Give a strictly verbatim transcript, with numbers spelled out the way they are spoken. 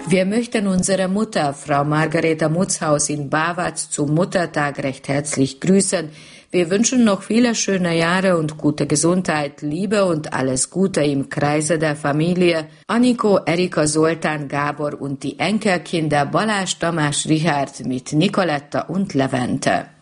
Wir möchten unsere Mutter, Frau Margareta Mutzhaus in Bawatz, zum Muttertag recht herzlich grüßen. Wir wünschen noch viele schöne Jahre und gute Gesundheit, Liebe und alles Gute im Kreise der Familie. Anniko, Erika, Zoltán, Gábor und die Enkelkinder Balázs, Tamás, Richard mit Nicoletta und Levente.